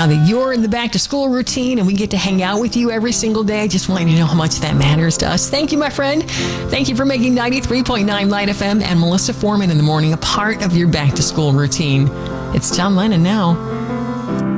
Now that you're in the back to school routine and we get to hang out with you every single day, I just want you to know how much that matters to us. Thank you, my friend. Thank you for making 93.9 Light FM and Melissa Foreman in the morning a part of your back to school routine. It's John Lennon now.